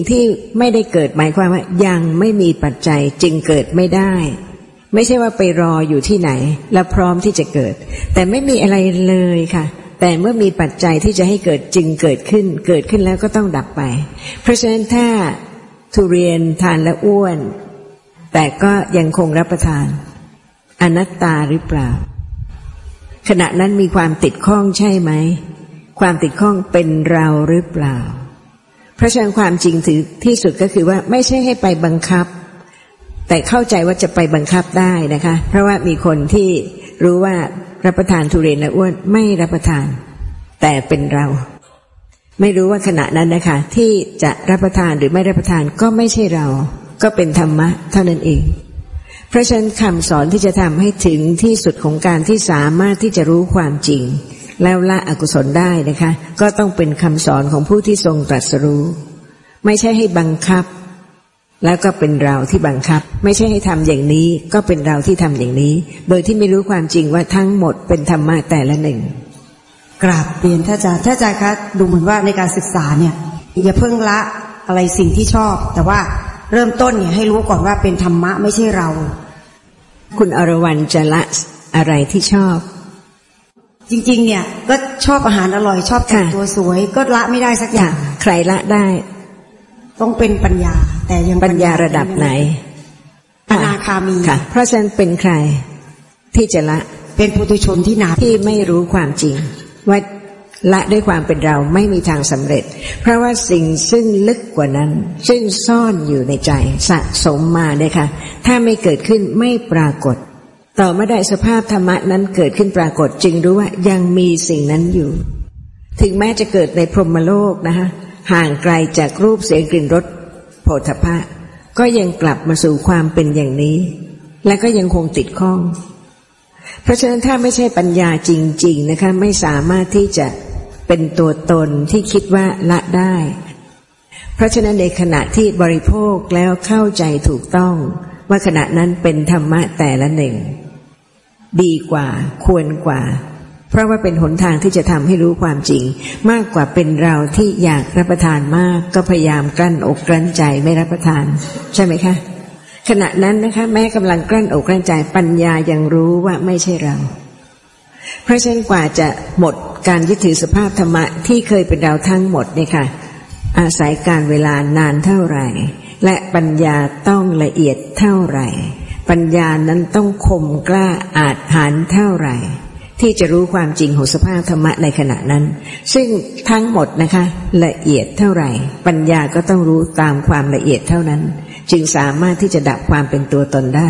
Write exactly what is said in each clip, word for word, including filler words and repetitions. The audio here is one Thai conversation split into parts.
ที่ไม่ได้เกิดหมายความว่ายังไม่มีปัจจัยจึงเกิดไม่ได้ไม่ใช่ว่าไปรออยู่ที่ไหนแล้วพร้อมที่จะเกิดแต่ไม่มีอะไรเลยค่ะแต่เมื่อมีปัจจัยที่จะให้เกิดจึงเกิดขึ้นเกิดขึ้นแล้วก็ต้องดับไปเพราะฉะนั้นถ้าทุเรียนทานแล้วอ้วนแต่ก็ยังคงรับประทานอนัตตาหรือเปล่าขณะนั้นมีความติดข้องใช่ไหมความติดข้องเป็นเราหรือเปล่าเพราะฉะนั้นความจริงถือที่สุดก็คือว่าไม่ใช่ให้ไปบังคับแต่เข้าใจว่าจะไปบังคับได้นะคะเพราะว่ามีคนที่รู้ว่ารับประทานทุเรียนแล้วอ้วนไม่รับประทานแต่เป็นเราไม่รู้ว่าขณะนั้นนะคะที่จะรับประทานหรือไม่รับประทานก็ไม่ใช่เราก็เป็นธรรมะเท่านั้นเองเพราะฉะนั้นคำสอนที่จะทำให้ถึงที่สุดของการที่สามารถที่จะรู้ความจริงแล้วละอกุศลได้นะคะก็ต้องเป็นคำสอนของผู้ที่ทรงตรัสรู้ไม่ใช่ให้บังคับแล้วก็เป็นเราที่บังคับไม่ใช่ให้ทำอย่างนี้ก็เป็นเราที่ทำอย่างนี้โดยที่ไม่รู้ความจริงว่าทั้งหมดเป็นธรรมะแต่ละหนึ่งกราบเรียนท่านอาจารย์ท่านอาจารย์คะดูเหมือนว่าในการศึกษาเนี่ยอย่าเพิ่งละอะไรสิ่งที่ชอบแต่ว่าเริ่มต้นเนี่ยให้รู้ก่อนว่าเป็นธรรมะไม่ใช่เราคุณอรวรรณจะละอะไรที่ชอบจริงๆเนี่ยก็ชอบอาหารอร่อยชอบแต่งตัวสวยก็ละไม่ได้สักอย่างใครละได้ต้องเป็นปัญญาแต่ยังปัญญาระดับไหนอนาคามีค่ะเพราะฉะนั้นเป็นใครที่จะละเป็นปุถุชนที่หนาที่ไม่รู้ความจริงว่าละด้วยความเป็นเราไม่มีทางสำเร็จเพราะว่าสิ่งซึ่งลึกกว่านั้นซึ่งซ่อนอยู่ในใจสะสมมาเนี่ยค่ะถ้าไม่เกิดขึ้นไม่ปรากฏต่อเมื่อใดสภาพธรรมะนั้นเกิดขึ้นปรากฏจึงรู้ว่ายังมีสิ่งนั้นอยู่ถึงแม้จะเกิดในพรหมโลกนะคะห่างไกลจากรูปเสียงกลิ่นรสโผฏฐัพพะก็ยังกลับมาสู่ความเป็นอย่างนี้และก็ยังคงติดข้องเพราะฉะนั้นถ้าไม่ใช่ปัญญาจริงๆนะคะไม่สามารถที่จะเป็นตัวตนที่คิดว่าละได้เพราะฉะนั้นในขณะที่บริโภคแล้วเข้าใจถูกต้องว่าขณะนั้นเป็นธรรมะแต่ละหนึ่งดีกว่าควรกว่าเพราะว่าเป็นหนทางที่จะทำให้รู้ความจริงมากกว่าเป็นเราที่อยากรับประทานมากก็พยายามกลั้นอกกลั้นใจไม่รับประทานใช่ไหมคะขณะนั้นนะคะแม้กำลังกลั้นอกกลั้นใจปัญญายังรู้ว่าไม่ใช่เราเพราะฉะนั้นกว่าจะหมดการยึดถือสภาพธรรมะที่เคยเป็นเราทั้งหมดเนี่ยค่ะอาศัยการเวลานานเท่าไหร่และปัญญาต้องละเอียดเท่าไหร่ปัญญานั้นต้องคมกล้าอาจหาญเท่าไหร่ที่จะรู้ความจริงของสภาพธรรมะในขณะนั้นซึ่งทั้งหมดนะคะละเอียดเท่าไหร่ปัญญาก็ต้องรู้ตามความละเอียดเท่านั้นจึงสามารถที่จะดับความเป็นตัวตนได้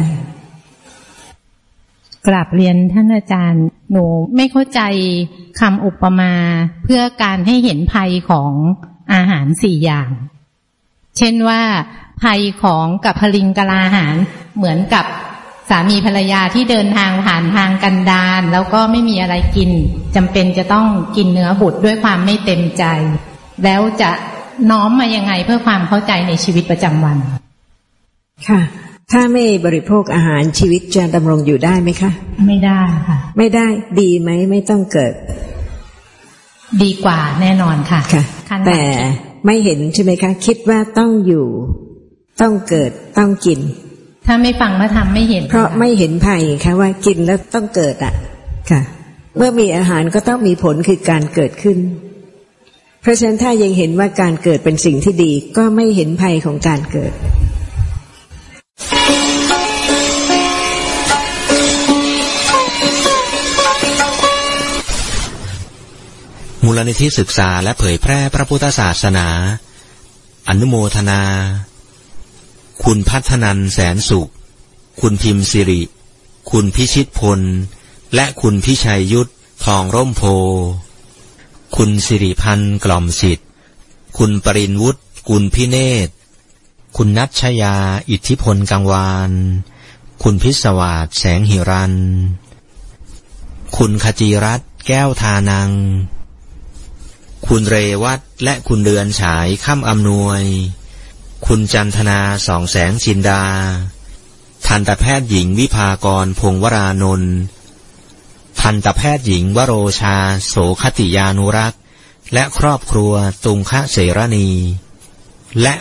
กราบเรียนท่านอาจารย์หนูไม่เข้าใจคำอุปมาเพื่อการให้เห็นภัยของอาหารสี่อย่างเช่นว่าภัยของกัปพลิงกลาหารเหมือนกับสามีภรรยาที่เดินทางผ่านทางกันดารแล้วก็ไม่มีอะไรกินจำเป็นจะต้องกินเนื้อบุตรด้วยความไม่เต็มใจแล้วจะน้อมมายังไงเพื่อความเข้าใจในชีวิตประจำวันค่ะถ้าไม่บริโภคอาหารชีวิตจะดำรงอยู่ได้ไหมคะไม่ได้ค่ะไม่ได้ดีไหมไม่ต้องเกิดดีกว่าแน่นอนค่ะค่ะแต่ไม่เห็นใช่ไหมคะคิดว่าต้องอยู่ต้องเกิดต้องกินถ้าไม่ฟังพระธรรมไม่เห็นเพราะไม่เห็นภัยค่ะว่ากินแล้วต้องเกิดอ่ะค่ะเมื่อมีอาหารก็ต้องมีผลคือการเกิดขึ้นเพราะฉะนั้นถ้ายังเห็นว่าการเกิดเป็นสิ่งที่ดีก็ไม่เห็นภัยของการเกิดมูลนิธิศึกษาและเผยแพร่พระพุทธศาสนาอนุโมทนาคุณพัฒนันแสนสุขคุณพิมพ์สิริคุณพิชิตพลและคุณพิชัยยุทธทองร่มโพคุณสิริพันธ์กล่อมสิทธิ์คุณปรินวุฒิกุลพิเนศคุณนัชชยาอิทธิพลกังวานคุณพิศวาสแสงหิรันคุณขจีรัตน์แก้วทานังคุณเรวัตและคุณเดือนฉายค่ำอำนวยคุณจันทนาสองแสงจินดาทันตแพทย์หญิงวิภากรพงวรานนท์ทันตแพทย์หญิงวโรชาโสคติยานุรักษ์และครอบครัวตุงคะเสรณีและ